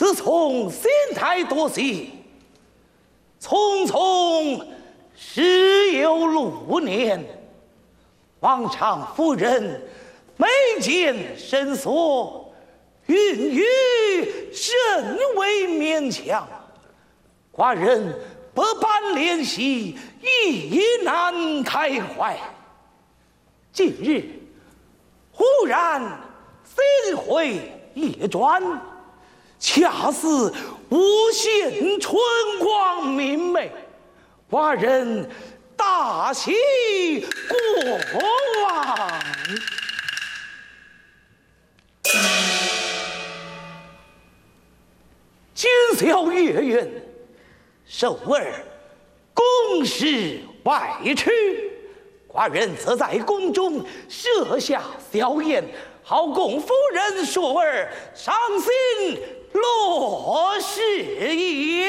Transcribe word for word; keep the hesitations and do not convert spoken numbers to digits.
自从仙台夺西，匆匆时有六年，王常夫人每见神所，孕育甚为勉强，寡人百般怜惜，亦难开怀。近日忽然星辉夜转，恰似无限春光明媚，寡人大喜过望。今宵月圆，受儿公事外出，寡人则在宫中设下宵宴，好供夫人硕儿伤心乐事也。